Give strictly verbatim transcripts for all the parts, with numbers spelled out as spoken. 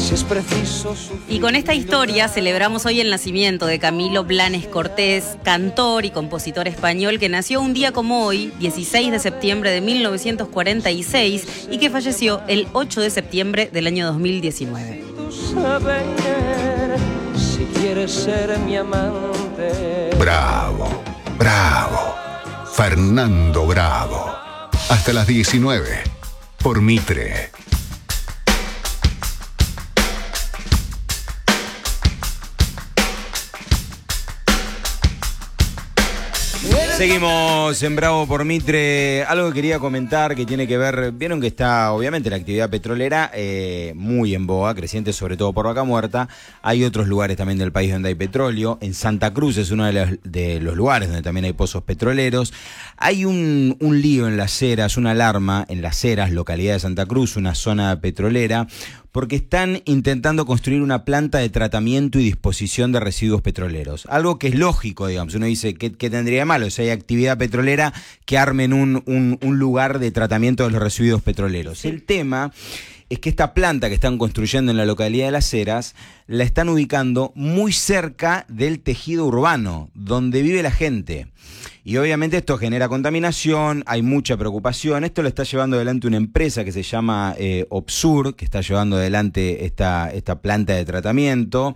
Si es preciso. Y con esta historia celebramos hoy el nacimiento de Camilo Blanes Cortés, cantor y compositor español que nació un día como hoy, dieciséis de septiembre de mil novecientos cuarenta y seis, y que falleció el ocho de septiembre del año dos mil diecinueve. Si quieres ser mi amante. Bravo, bravo. Fernando Bravo. Hasta las diecinueve, por Mitre. Seguimos en Bravo por Mitre. Algo que quería comentar que tiene que ver, vieron que está obviamente la actividad petrolera eh, muy en boga, creciente sobre todo por Vaca Muerta. Hay otros lugares también del país donde hay petróleo. En Santa Cruz es uno de los, de los lugares donde también hay pozos petroleros. Hay un, un lío en Las Heras, una alarma en Las Heras, localidad de Santa Cruz, una zona petrolera, porque están intentando construir una planta de tratamiento y disposición de residuos petroleros. Algo que es lógico, digamos. Uno dice, ¿qué, qué tendría de malo? Si hay actividad petrolera, que armen un, un, un lugar de tratamiento de los residuos petroleros. Sí. El tema es que esta planta que están construyendo en la localidad de Las Heras la están ubicando muy cerca del tejido urbano, donde vive la gente. Y obviamente esto genera contaminación, hay mucha preocupación. Esto lo está llevando adelante una empresa que se llama eh, Opsur, que está llevando adelante esta, esta planta de tratamiento.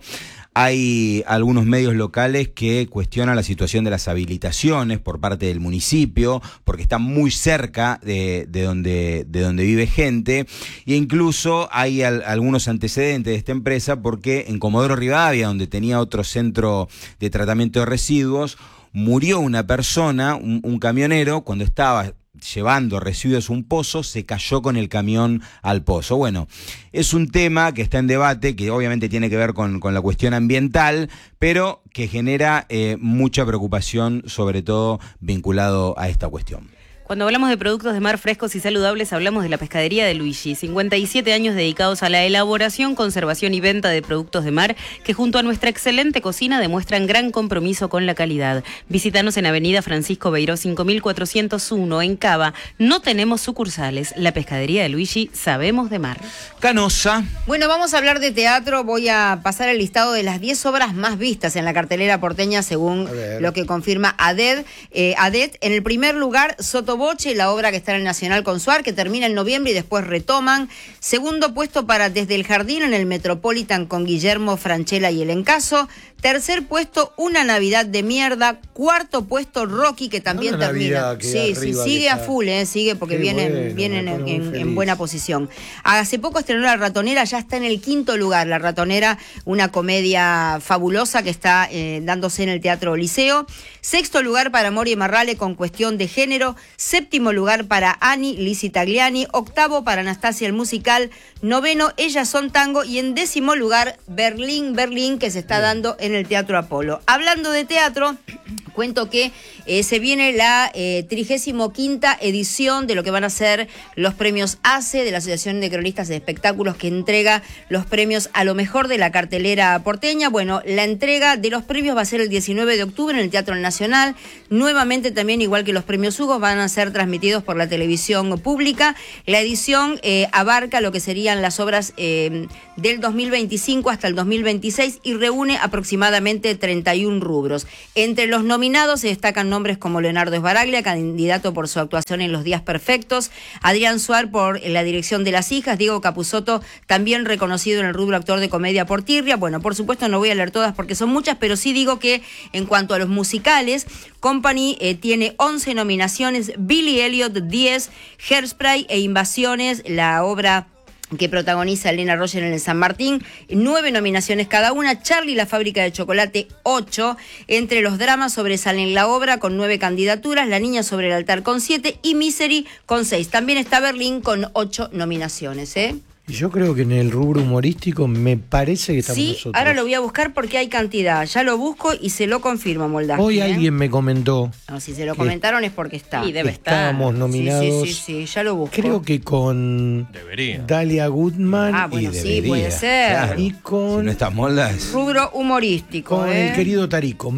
Hay algunos medios locales que cuestionan la situación de las habilitaciones por parte del municipio, porque están muy cerca de, de, donde, de donde vive gente. E incluso hay al, algunos antecedentes de esta empresa, porque en Comodoro Rivadavia, donde tenía otro centro de tratamiento de residuos, murió una persona, un, un camionero, cuando estaba llevando residuos a un pozo, se cayó con el camión al pozo. Bueno, es un tema que está en debate, que obviamente tiene que ver con, con la cuestión ambiental, pero que genera eh, mucha preocupación, sobre todo vinculado a esta cuestión. Cuando hablamos de productos de mar frescos y saludables, hablamos de la pescadería de Luigi. cincuenta y siete años dedicados a la elaboración, conservación y venta de productos de mar que junto a nuestra excelente cocina demuestran gran compromiso con la calidad. Visítanos en Avenida Francisco Beiró cinco mil cuatrocientos uno en Cava. No tenemos sucursales. La pescadería de Luigi, sabemos de mar. Canosa. Bueno, vamos a hablar de teatro. Voy a pasar el listado de las diez obras más vistas en la cartelera porteña según lo que confirma A D E D. Eh, A D E D, en el primer lugar, Soto Boche, la obra que está en el Nacional con Suar, que termina en noviembre y después retoman. Segundo puesto para Desde el Jardín en el Metropolitan con Guillermo Francella y El Encaso. Tercer puesto, Una Navidad de Mierda. Cuarto puesto, Rocky, que también Una termina. Navidad Sí, sí, sigue a full, eh, sigue porque Qué vienen, bueno, vienen en, en, en buena posición. Hace poco estrenó La Ratonera, ya está en el quinto lugar. La Ratonera, una comedia fabulosa que está eh, dándose en el Teatro Liceo. Sexto lugar para Moria Marrale con Cuestión de Género. Séptimo lugar para Ani, Lizzy Tagliani. Octavo para Anastasia el Musical. Noveno, Ellas Son Tango. Y en décimo lugar, Berlín, Berlín, que se está dando en el Teatro Apolo. Hablando de teatro, cuento que eh, se viene la eh, trigésimo quinta edición de lo que van a ser los premios A C E, de la Asociación de Cronistas de Espectáculos, que entrega los premios a lo mejor de la cartelera porteña. Bueno, la entrega de los premios va a ser el diecinueve de octubre en el Teatro Nacional. Nuevamente también, igual que los premios Hugo, van a ser transmitidos por la televisión pública. La edición eh, abarca lo que serían las obras eh, del dos mil veinticinco hasta el dos mil veintiséis y reúne aproximadamente treinta y un rubros. Entre los nominados se destacan nombres como Leonardo Sbaraglia, candidato por su actuación en Los Días Perfectos, Adrián Suar por la dirección de Las Hijas, Diego Capusotto, también reconocido en el rubro actor de comedia por Tirria. Bueno, por supuesto no voy a leer todas porque son muchas, pero sí digo que en cuanto a los musicales, Company eh, tiene once nominaciones, Billy Elliot diez, Hairspray e Invasiones, la obra que protagoniza Elena Roger en el San Martín, nueve nominaciones cada una. Charlie la fábrica de chocolate, ocho. Entre los dramas sobresalen La Obra con nueve candidaturas, La Niña sobre el altar con siete y Misery con seis. También está Berlín con ocho nominaciones, ¿eh? Yo creo que en el rubro humorístico me parece que estamos sí, nosotros. Ahora lo voy a buscar porque hay cantidad. Ya lo busco y se lo confirma, Moldavia. Hoy ¿eh? alguien me comentó. No, si se lo comentaron es porque está. Y debe estar. Estábamos nominados. Sí, sí, sí, sí, ya lo busco. Creo que con Debería. Dalia Goodman. Ah, bueno, Y sí, debería, puede ser. claro. Y con, Si no estás molda es... Rubro humorístico, con ¿eh? el querido Tarico. Me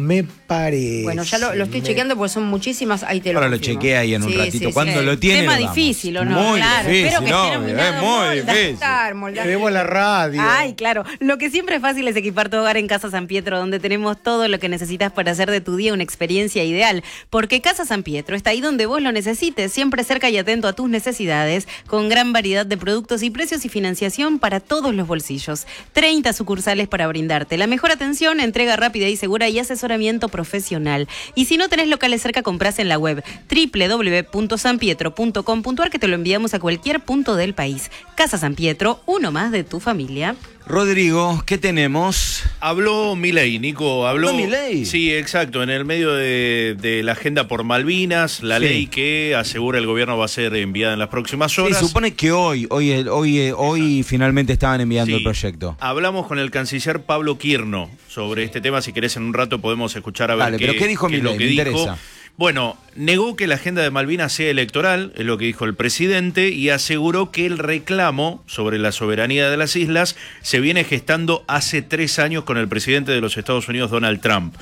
parece. Bueno, ya lo, lo estoy me... chequeando porque son muchísimas. Ahí te lo Ahora lo confirmo. chequea ahí en un Sí, ratito. sí, Cuando sí. lo tiene. Tema lo damos. difícil, ¿o no? Muy Claro, difícil, espero que no, esté nominado. es muy difícil. Moldastar, Moldastar. Tenemos la radio. Ay, claro. Lo que siempre es fácil es equipar tu hogar en Casa San Pietro, donde tenemos todo lo que necesitas para hacer de tu día una experiencia ideal. Porque Casa San Pietro está ahí donde vos lo necesites, siempre cerca y atento a tus necesidades, con gran variedad de productos y precios y financiación para todos los bolsillos. treinta sucursales para brindarte la mejor atención, entrega rápida y segura y asesoramiento profesional. Y si no tenés locales cerca, comprás en la web doble u doble u doble u punto san pietro punto com punto a r, que te lo enviamos a cualquier punto del país. Casa San Pietro, uno más de tu familia. Rodrigo, ¿qué tenemos? Habló Milei, Nico, habló... ¿Habló Milei? Sí, exacto, en el medio de, de la agenda por Malvinas, la Sí. ley que asegura el gobierno va a ser enviada en las próximas Se horas. supone que hoy, hoy, hoy, hoy finalmente estaban enviando Sí. el proyecto. Hablamos con el canciller Pablo Quirno sobre este tema. Si querés, en un rato podemos escuchar a ver Dale, qué, pero ¿qué dijo qué es Milei? lo que Me dijo. interesa. Bueno, negó que la agenda de Malvinas sea electoral, es lo que dijo el presidente, y aseguró que el reclamo sobre la soberanía de las islas se viene gestando hace tres años con el presidente de los Estados Unidos, Donald Trump.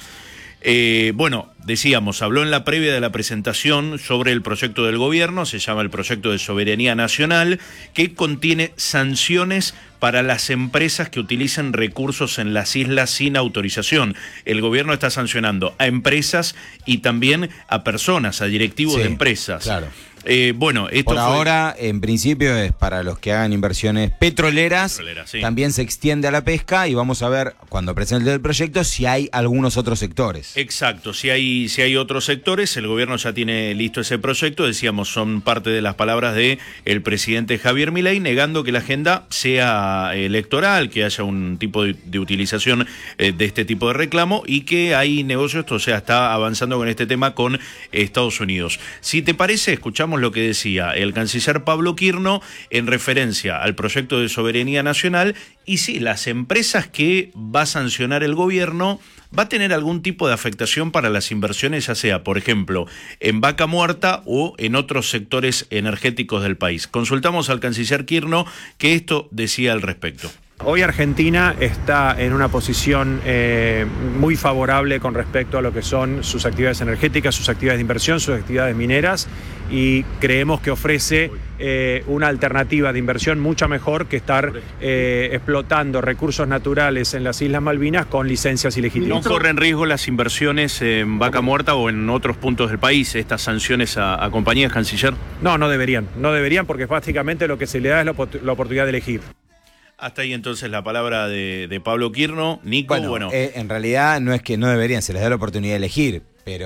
Eh, bueno, decíamos, habló en la previa de la presentación sobre el proyecto del gobierno, se llama el Proyecto de Soberanía Nacional, que contiene sanciones para las empresas que utilicen recursos en las islas sin autorización. El gobierno está sancionando a empresas y también a personas, a directivos Sí, de empresas. claro. Eh, bueno, esto Por fue- ahora, en principio, es para los que hagan inversiones petroleras. Petroleras, sí. También se extiende a la pesca y vamos a ver, cuando presente el proyecto, si hay algunos otros sectores. Exacto, si hay, si hay otros sectores, el gobierno ya tiene listo ese proyecto, decíamos, son parte de las palabras de el presidente Javier Milei, negando que la agenda sea electoral, que haya un tipo de, de utilización eh, de este tipo de reclamo y que hay negocios, o sea, está avanzando con este tema con Estados Unidos. Si te parece, escuchamos lo que decía el canciller Pablo Quirno en referencia al proyecto de soberanía nacional y sí, las empresas que va a sancionar el gobierno va a tener algún tipo de afectación para las inversiones, ya sea, por ejemplo, en Vaca Muerta o en otros sectores energéticos del país. Consultamos al canciller Quirno, que esto decía al respecto. Hoy Argentina está en una posición eh, muy favorable con respecto a lo que son sus actividades energéticas, sus actividades de inversión, sus actividades mineras, y creemos que ofrece eh, una alternativa de inversión mucho mejor que estar eh, explotando recursos naturales en las Islas Malvinas con licencias ilegítimas. ¿No corren riesgo las inversiones en Vaca Muerta o en otros puntos del país, estas sanciones a, a compañías, canciller? No, no deberían, no deberían porque básicamente lo que se le da es la, opor- la oportunidad de elegir. Hasta ahí entonces la palabra de, de Pablo Quirno. Nico, Bueno, bueno, eh, en realidad no es que no deberían, se les da la oportunidad de elegir,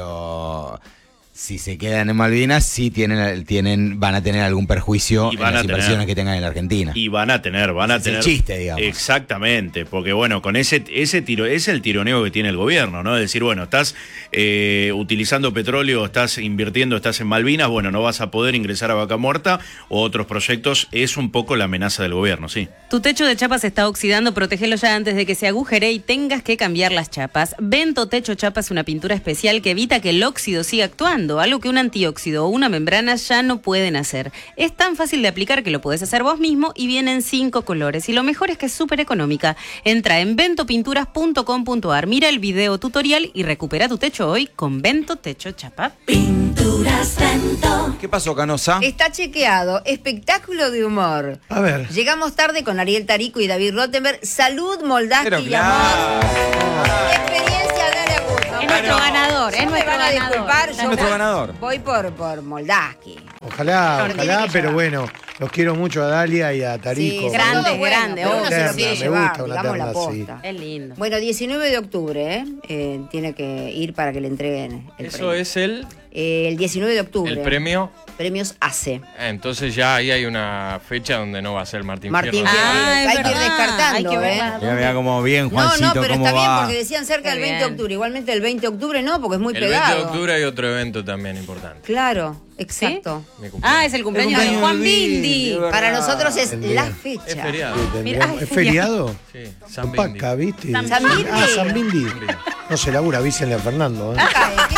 pero si se quedan en Malvinas, sí tienen, tienen, van a tener algún perjuicio Y en van las a tener. inversiones que tengan en la Argentina. y van a tener, van a Es el tener... chiste, digamos. Exactamente, porque bueno, con ese ese tiro, es el tironeo que tiene el gobierno, ¿no? Es decir, bueno, estás eh, utilizando petróleo, estás invirtiendo, estás en Malvinas, bueno, no vas a poder ingresar a Vaca Muerta o otros proyectos, es un poco la amenaza del gobierno, sí. Tu techo de chapa se está oxidando, protégelo ya antes de que se agujere y tengas que cambiar las chapas. Vento Techo Chapa es una pintura especial que evita que el óxido siga actuando, algo que un antióxido o una membrana ya no pueden hacer. Es tan fácil de aplicar que lo puedes hacer vos mismo y vienen cinco colores. Y lo mejor es que es súper económica. Entra en vento pinturas punto com punto a r, mira el video tutorial y recupera tu techo hoy con Vento Techo Chapa. Pinturas Vento. ¿Qué pasó, Canosa? Está chequeado. Espectáculo de humor. A ver. Llegamos tarde con Ariel Tarico y David Rottenberg. Salud, Moldaski Pero y claro. amor. Experiencia, dale a gusto. Es nuestro ganador, es No me nuestro van a ganador. disculpar, Es yo nuestro voy- ganador. Voy por, por Moldaski. Ojalá, Pero tiene ojalá, que pero llevar. bueno, los quiero mucho a Dalia y a Tarico. Sí, son Grande, todos buenos, grande, pero uno obvio. se lo Terna, quiere me llevar, gusta una digamos la terna así. posta. Es lindo. Bueno, diecinueve de octubre, ¿eh? Eh, tiene que ir para que le entreguen el Eso premio. es el, Eh, el diecinueve de octubre. el premio. Premios A C. Ah, entonces ya ahí hay una fecha donde no va a ser Martín, Martín Fierro. Fierro. Ah, es Hay que ir verdad, descartando, hay que ¿eh? verla. Mira, mira cómo bien, No, Juancito, no, pero cómo está bien va. porque decían cerca Qué del veinte de bien. octubre. Igualmente el veinte de octubre no, porque es muy El pegado. veinte de octubre hay otro evento también importante. Claro, exacto. Mi cumpleaños. Ah, es el cumpleaños, El cumpleaños de Juan de Bindi, Bindi. de verdad. Para nosotros es Bien. la Es fecha. feriado. Mira, ¿Es feriado? Sí, San Bindi. Paca, ¿viste? San Bindi. Ah, San Bindi. No se labura, avísenle a Fernando. ¿eh? Acá, ¿qué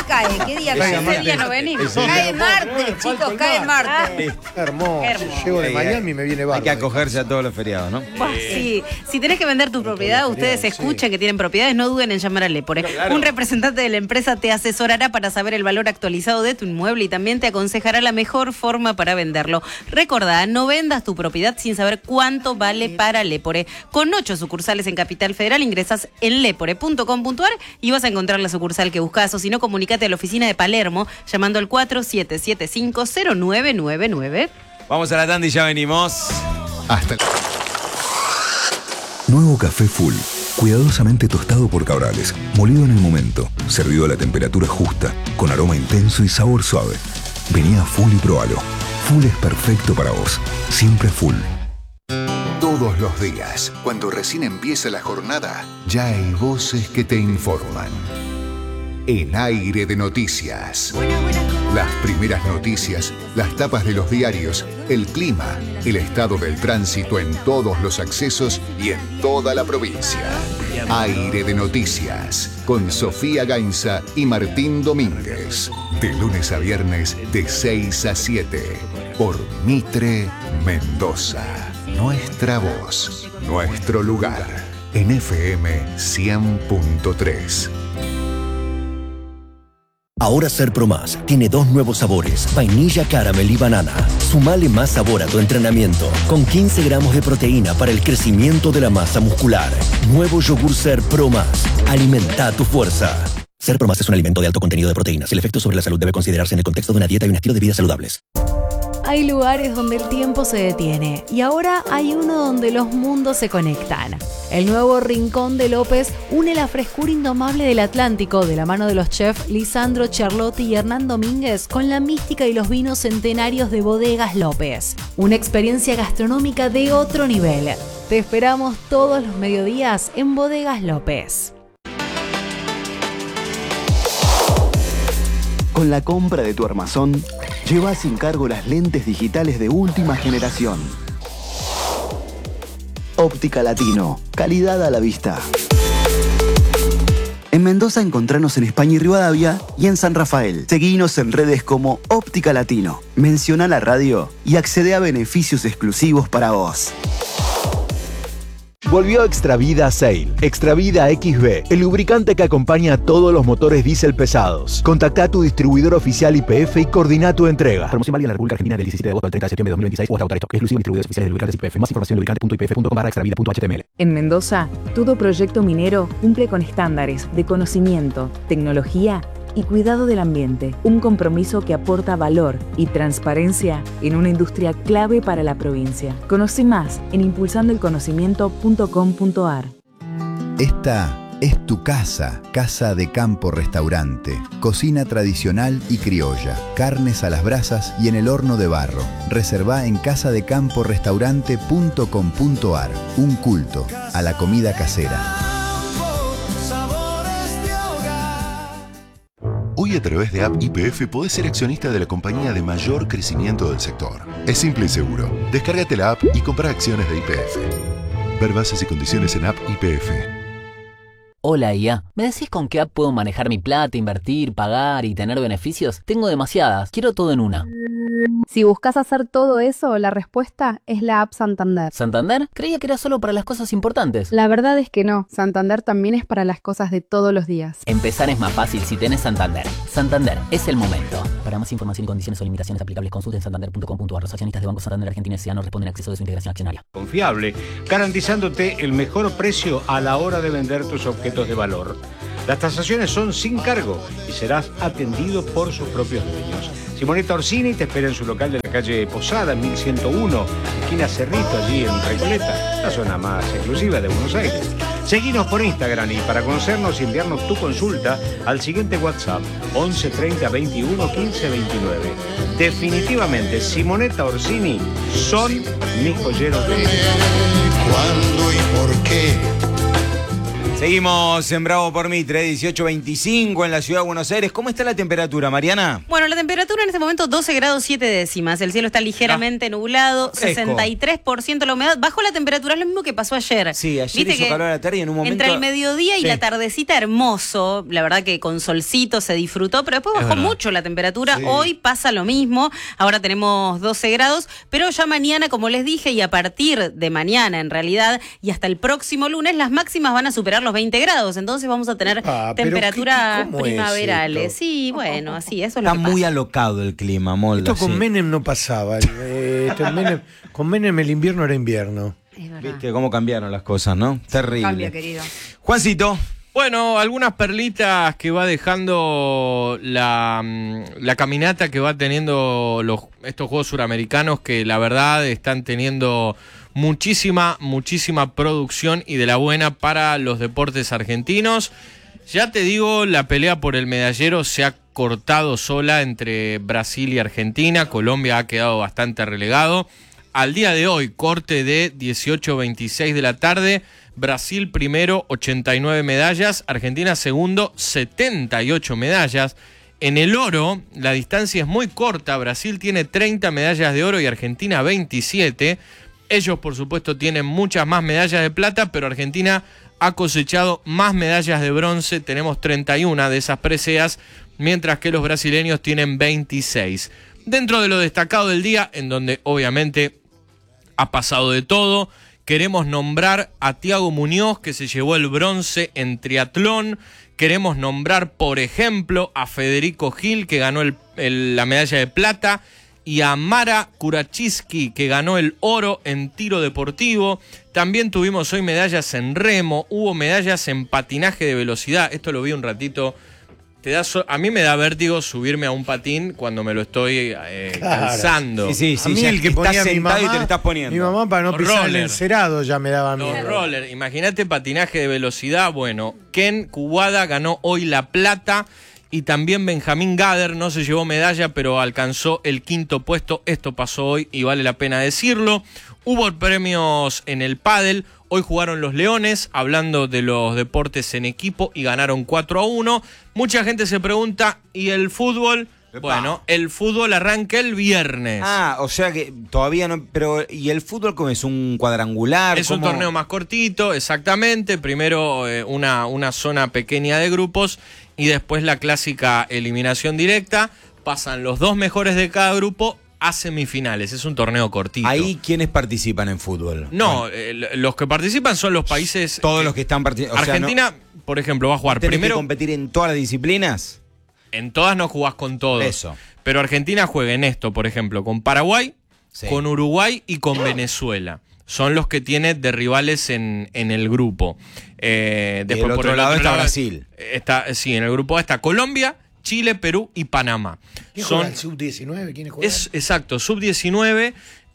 cae? ¿Qué día cae? Ese día no venimos. Cae martes, chicos, cae martes. Hermoso. Hermoso. Llego de Miami y me viene bárbaro. Hay que acogerse a todos los feriados, ¿no? Sí. Si tenés que vender tu propiedad, ustedes escuchan que tienen propiedades, no duden en llamar a Lepore. Claro. Un representante de la empresa te asesorará para saber el valor actualizado de tu inmueble y también te aconsejará la mejor forma para venderlo. Recordá, no vendas tu propiedad sin saber cuánto vale para Lepore. Con ocho sucursales en Capital Federal, ingresás en lepore punto com punto ar y vas a encontrar la sucursal que buscas, o si no, comunicate a la oficina de Palermo llamando al cuatro siete siete cinco cero nueve nueve nueve. Vamos a la tanda y ya venimos. Hasta Nuevo café Full, cuidadosamente tostado por Cabrales, molido en el momento, servido a la temperatura justa, con aroma intenso y sabor suave. Vení a Full y probalo. Full es perfecto para vos, siempre Full. todos los días, cuando recién empieza la jornada, ya hay voces que te informan. En Aire de Noticias. Las primeras noticias, las tapas de los diarios, el clima, el estado del tránsito en todos los accesos y en toda la provincia. Aire de Noticias, con Sofía Gainza y Martín Domínguez. De lunes a viernes, de seis a siete. Por Mitre Mendoza. Nuestra voz, nuestro lugar. En F M cien punto tres. Ahora Ser Pro Más tiene dos nuevos sabores, vainilla, caramel y banana. Sumale más sabor a tu entrenamiento, con quince gramos de proteína para el crecimiento de la masa muscular. Nuevo yogur Ser Pro Más. Alimenta tu fuerza. Ser Pro Más es un alimento de alto contenido de proteínas. El efecto sobre la salud debe considerarse en el contexto de una dieta y un estilo de vida saludables. Hay lugares donde el tiempo se detiene y ahora hay uno donde los mundos se conectan. El nuevo Rincón de López une la frescura indomable del Atlántico de la mano de los chefs Lisandro Charlotti y Hernán Domínguez con la mística y los vinos centenarios de Bodegas López. Una experiencia gastronómica de otro nivel. Te esperamos todos los mediodías en Bodegas López. Con la compra de tu armazón, lleva sin cargo las lentes digitales de última generación. Óptica Latino, calidad a la vista. En Mendoza encontranos en España y Rivadavia y en San Rafael. Seguinos en redes como Óptica Latino. Menciona la radio y accede a beneficios exclusivos para vos. Volvió Extravida Sail. Extravida X B, el lubricante que acompaña a todos los motores diésel pesados. Contacta a tu distribuidor oficial Y P F y coordina tu entrega. Promoción válida en la República Argentina del diecisiete de agosto al treinta de septiembre de dos mil veintiséis o hasta agotar stock. Exclusivo en distribuidores oficiales de lubricantes Y P F. Más información en lubricante punto i p f punto com barra extravida punto h t m l. En Mendoza, todo proyecto minero cumple con estándares de conocimiento, tecnología y cuidado del ambiente, un compromiso que aporta valor y transparencia en una industria clave para la provincia. Conoce más en impulsando el conocimiento punto com punto ar. Esta es tu casa, Casa de Campo Restaurante, cocina tradicional y criolla, carnes a las brasas y en el horno de barro. Reservá en casa de campo restaurante punto com punto ar, un culto a la comida casera. Hoy a través de App Y P F podés ser accionista de la compañía de mayor crecimiento del sector. Es simple y seguro. Descárgate la app y compra acciones de Y P F. Ver bases y condiciones en App Y P F. Hola I A, ¿me decís con qué app puedo manejar mi plata, invertir, pagar y tener beneficios? Tengo demasiadas, quiero todo en una. Si buscas hacer todo eso, la respuesta es la app Santander. ¿Santander? Creía que era solo para las cosas importantes. La verdad es que no, Santander también es para las cosas de todos los días. Empezar es más fácil si tenés Santander. Santander, es el momento. Para más información y condiciones o limitaciones aplicables, consulten santander punto com punto ar. Los accionistas de Banco Santander Argentina S A no responden a acceso de su integración accionaria. Confiable, garantizándote el mejor precio a la hora de vender tus objetos de valor. Las tasaciones son sin cargo y serás atendido por sus propios dueños. Simonetta Orsini te espera en su local de la calle Posada, en mil ciento uno, esquina Cerrito, allí en Recoleta, la zona más exclusiva de Buenos Aires. Seguinos por Instagram y para conocernos y enviarnos tu consulta al siguiente WhatsApp, once treinta veintiuno quince veintinueve. Definitivamente, Simonetta Orsini son mis joyeros de... ¿Cuándo y por qué? Seguimos en Bravo por Mitre, dieciocho veinticinco en la ciudad de Buenos Aires. ¿Cómo está la temperatura, Mariana? Bueno, la temperatura en este momento doce grados siete décimas. El cielo está ligeramente ah, nublado, fresco. sesenta y tres por ciento la humedad. Bajo la temperatura, es lo mismo que pasó ayer. Sí, ayer hizo calor a la tarde y en un momento... Entre el mediodía y sí. la tardecita, hermoso. La verdad que con solcito se disfrutó, pero después bajó mucho la temperatura. Sí. Hoy pasa lo mismo. Ahora tenemos doce grados, pero ya mañana, como les dije, y a partir de mañana en realidad, y hasta el próximo lunes, las máximas van a superar los veinte grados. Entonces vamos a tener ah, temperaturas primaverales. Sí, bueno, así, eso es Está lo que pasa. muy alocado el clima, Molda. Esto con sí. Menem no pasaba. Eh, esto Menem, con Menem el invierno era invierno. Viste cómo cambiaron las cosas, ¿no? Terrible. Cambia, querido. Juancito. Bueno, algunas perlitas que va dejando la, la caminata que va teniendo los, estos Juegos Suramericanos, que la verdad están teniendo muchísima, muchísima producción y de la buena para los deportes argentinos. Ya te digo, la pelea por el medallero se ha cortado sola entre Brasil y Argentina. Colombia ha quedado bastante relegado. Al día de hoy, corte de dieciocho veintiséis de la tarde, Brasil primero, ochenta y nueve medallas, Argentina segundo, setenta y ocho medallas. En el oro, la distancia es muy corta, Brasil tiene treinta medallas de oro y Argentina veintisiete. Ellos, por supuesto, tienen muchas más medallas de plata, pero Argentina ha cosechado más medallas de bronce, tenemos treinta y una de esas preseas, mientras que los brasileños tienen veintiséis. Dentro de lo destacado del día, en donde obviamente ha pasado de todo, queremos nombrar a Thiago Muñoz, que se llevó el bronce en triatlón. Queremos nombrar, por ejemplo, a Federico Gil, que ganó el, el, la medalla de plata, y a Mara Kurachiski, que ganó el oro en tiro deportivo. También tuvimos hoy medallas en remo, hubo medallas en patinaje de velocidad. Esto lo vi un ratito. Te da so- a mí me da vértigo subirme a un patín cuando me lo estoy eh, claro. calzando. Sí, sí, sí, a mí el que ponía mi mamá, y te lo estás poniendo. Mi mamá para no Los pisar roller. el encerado ya me daba miedo. Los roller, imagínate patinaje de velocidad. Bueno, Ken Kuwada ganó hoy la plata y también Benjamín Gader no se llevó medalla, pero alcanzó el quinto puesto. Esto pasó hoy y vale la pena decirlo. Hubo premios en el pádel. Hoy jugaron los Leones, hablando de los deportes en equipo, y ganaron cuatro a uno. Mucha gente se pregunta, ¿y el fútbol? Epa. Bueno, el fútbol arranca el viernes. Ah, o sea que todavía no... Pero, ¿y el fútbol cómo es? ¿Un cuadrangular? Es ¿Cómo? un torneo más cortito, exactamente. Primero eh, una, una zona pequeña de grupos y después la clásica eliminación directa. Pasan los dos mejores de cada grupo a semifinales. Es un torneo cortito. ¿Ahí quiénes participan en fútbol? No, bueno. eh, los que participan son los países... Todos eh, los que están participando. Argentina, sea, no, por ejemplo, va a jugar ¿tenés primero... que competir en todas las disciplinas? En todas no jugás con todos. Eso. Pero Argentina juega en esto, por ejemplo, con Paraguay, sí. con Uruguay y con Venezuela. Son los que tiene de rivales en, en el grupo. Eh, después, y el por otro el lado otro está lado, Brasil. Está, sí, en el grupo está Colombia, Chile, Perú y Panamá. ¿Quién Son, juega el sub diecinueve? ¿Quiénes juegan? Es, exacto, sub diecinueve.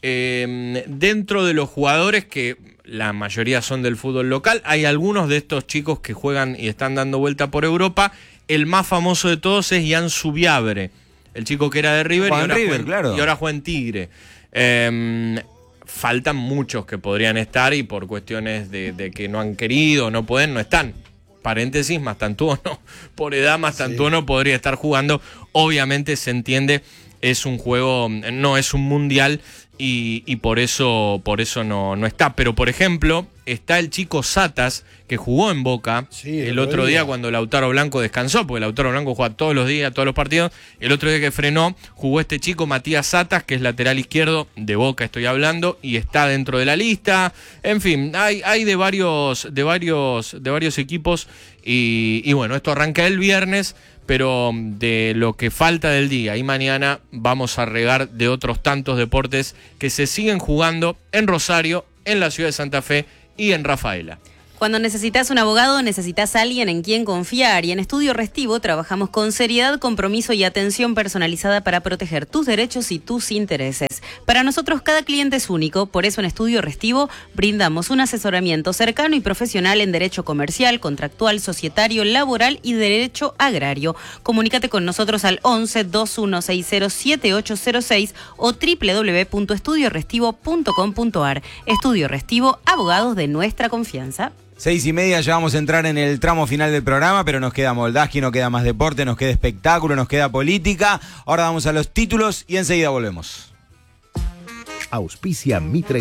Eh, dentro de los jugadores que la mayoría son del fútbol local, hay algunos de estos chicos que juegan y están dando vuelta por Europa. El más famoso de todos es Jan Subiabre, el chico que era de River, y ahora, River juega, claro. y ahora juega en Tigre. Eh, faltan muchos que podrían estar y por cuestiones de, de que no han querido, no pueden, no están. Paréntesis, Mastantuono, por edad Mastantuono sí. podría estar jugando. Obviamente se entiende, es un juego, no es un mundial y, y por eso, por eso no, no está. Pero por ejemplo, está el chico Satas, que jugó en Boca sí, el, el otro día. día cuando Lautaro Blanco descansó, porque Lautaro Blanco juega todos los días, todos los partidos. El otro día que frenó, jugó este chico Matías Satas, que es lateral izquierdo de Boca, estoy hablando, y está dentro de la lista. En fin, hay, hay de varios, de varios, de varios equipos y, y bueno, esto arranca el viernes, pero de lo que falta del día y mañana vamos a regar de otros tantos deportes que se siguen jugando en Rosario, en la ciudad de Santa Fe y en Rafaela. Cuando necesitas un abogado, necesitas a alguien en quien confiar. Y en Estudio Restivo trabajamos con seriedad, compromiso y atención personalizada para proteger tus derechos y tus intereses. Para nosotros cada cliente es único, por eso en Estudio Restivo brindamos un asesoramiento cercano y profesional en derecho comercial, contractual, societario, laboral y derecho agrario. Comunícate con nosotros al once, veintiuno sesenta, siete ocho cero seis o doble u doble u doble u punto estudio restivo punto com punto a r. Estudio Restivo, abogados de nuestra confianza. Seis y media ya vamos a entrar en el tramo final del programa, pero nos queda Moldaski, nos queda más deporte, nos queda espectáculo, nos queda política. Ahora vamos a los títulos y enseguida volvemos. Auspicia Mitre